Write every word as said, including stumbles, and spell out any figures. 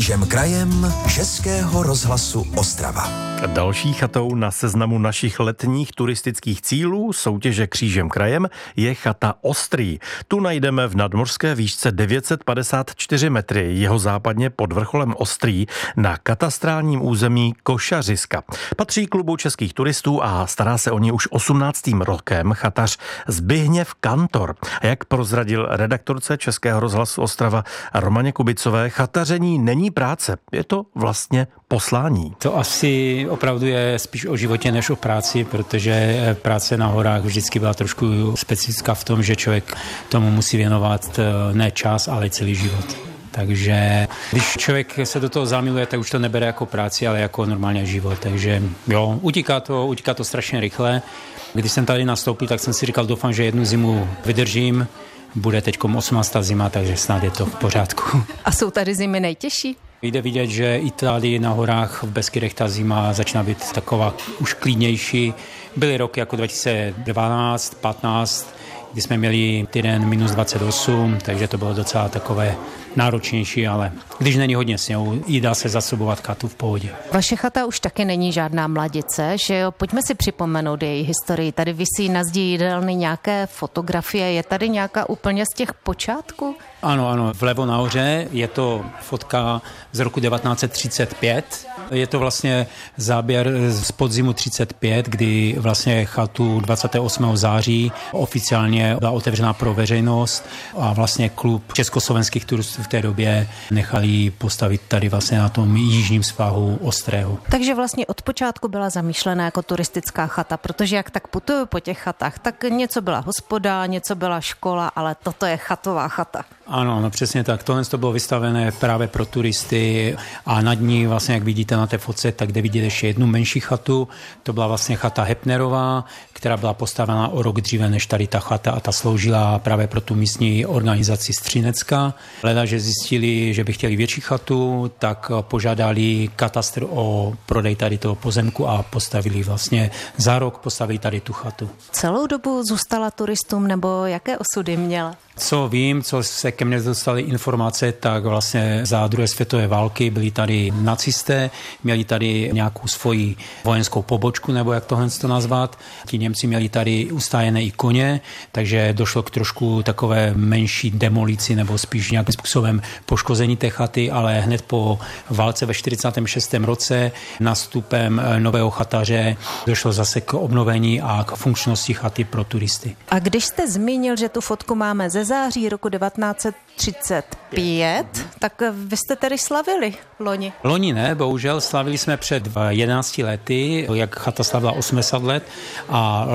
křížem krajem Českého rozhlasu Ostrava. Další chatou na seznamu našich letních turistických cílů soutěže křížem krajem je chata Ostrý. Tu najdeme v nadmořské výšce devět set padesát čtyři metrů, jihozápadně pod vrcholem Ostrý na katastrálním území Košařiska. Patří klubu českých turistů a stará se o ně už osmnáctým rokem chatař Zbigněv Kantor. A jak prozradil redaktorce Českého rozhlasu Ostrava Romaně Kubicové, chataření není práce, je to vlastně poslání. To asi opravdu je spíš o životě než o práci, protože práce na horách vždycky byla trošku specifická v tom, že člověk tomu musí věnovat ne čas, ale celý život. Takže když člověk se do toho zamiluje, tak už to nebere jako práci, ale jako normálně život. Takže jo, utíká to, utíká to strašně rychle. Když jsem tady nastoupil, tak jsem si říkal, doufám, že jednu zimu vydržím. Bude teďkom osmnáctá zima, takže snad je to v pořádku. A jsou tady zimy nejtěžší? Jde vidět, že i tady na horách v Beskydech ta zima začíná být taková už klidnější. Byly roky jako dva tisíce dvanáct patnáct, kdy jsme měli týden minus dvacet osm, takže to bylo docela takové náročnější, ale když není hodně sněhu, i dá se zasobovat chatu v pohodě. Vaše chata už taky není žádná mladice, že jo? Pojďme si připomenout její historii. Tady visí na zdi jídelny nějaké fotografie. Je tady nějaká úplně z těch počátků? Ano, ano, vlevo nahoře je to fotka z roku devatenáct set třicet pět. Je to vlastně záběr z podzimu třicet pět, kdy vlastně chatu dvacátého osmého září oficiálně byla otevřená pro veřejnost a vlastně klub československých turistů v té době nechali postavit tady vlastně na tom jižním svahu Ostrého. Takže vlastně od počátku byla zamýšlena jako turistická chata, protože jak tak putuju po těch chatách, tak něco byla hospoda, něco byla škola, ale toto je chatová chata. Ano, no přesně tak. Tohle to bylo vystavené právě pro turisty a nad ní vlastně, jak vidíte na té fotce, tak jde vidět ještě jednu menší chatu. To byla vlastně chata Hepnerová, která byla postavena o rok dříve než tady ta chata a ta sloužila právě pro tu místní organizaci Střinecka. Leda, že zjistili, že by chtěli větší chatu, tak požádali katastr o prodej tady toho pozemku a postavili vlastně za rok postavili tady tu chatu. Celou dobu zůstala turistům nebo jaké osudy měla? Co vím, co se ke mně dostaly informace, tak vlastně za druhé světové války byli tady nacisté, měli tady nějakou svoji vojenskou pobočku, nebo jak tohle to nazvat. Ti Němci měli tady ustájené i koně, takže došlo k trošku takové menší demolici, nebo spíš nějakým způsobem poškození té chaty, ale hned po válce ve čtyřicátém šestém roce nastupem nového chataře došlo zase k obnovení a k funkčnosti chaty pro turisty. A když jste zmínil, že tu fotku máme ze září roku devatenáct set třicet pět, tak vy jste tedy slavili loni. Loni ne, bohužel slavili jsme před jedenácti lety, jak chata slavila osmdesát let a